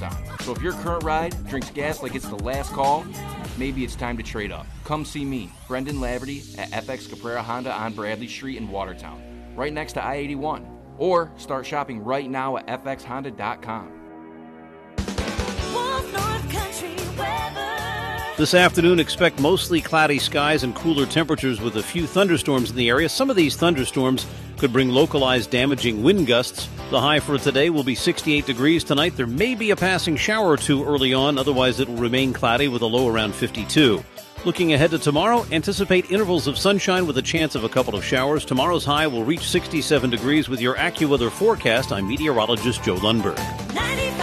Watertown. So if your current ride drinks gas like it's the last call, maybe it's time to trade up. Come see me, Brendan Laverty, at FX Caprera Honda on Bradley Street in Watertown, right next to I-81. Or start shopping right now at fxhonda.com. This afternoon, expect mostly cloudy skies and cooler temperatures with a few thunderstorms in the area. Some of these thunderstorms could bring localized damaging wind gusts. The high for today will be 68 degrees tonight. There may be a passing shower or two early on. Otherwise, it will remain cloudy with a low around 52. Looking ahead to tomorrow, anticipate intervals of sunshine with a chance of a couple of showers. Tomorrow's high will reach 67 degrees with your AccuWeather forecast. I'm meteorologist Joe Lundberg.